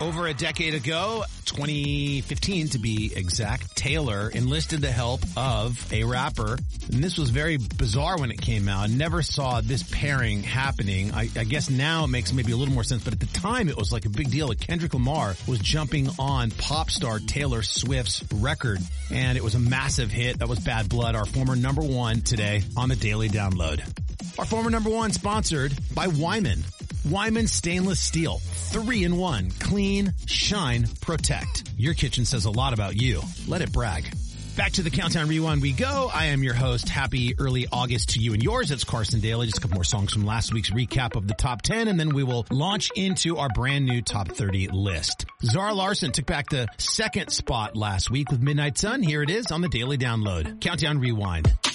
Over a decade ago, 2015 to be exact, Taylor enlisted the help of a rapper. And this was very bizarre when it came out. Never saw this pairing happening. I guess now it makes maybe a little more sense, but at the time it was like a big deal. Like Kendrick Lamar was jumping on pop star Taylor Swift's record, and it was a massive hit. That was Bad Blood, our former number one today on the Daily Download. Our former number one sponsored by Wyman. Wyman Stainless Steel. 3-in-1. Clean, shine, protect. Your kitchen says a lot about you. Let it brag. Back to the Countdown Rewind we go. I am your host. Happy early August to you and yours. It's Carson Daly. Just a couple more songs from last week's recap of the top 10, and then we will launch into our brand new top 30 list. Zara Larsson took back the second spot last week with Midnight Sun. Here it is on the Daily Download. Countdown Rewind.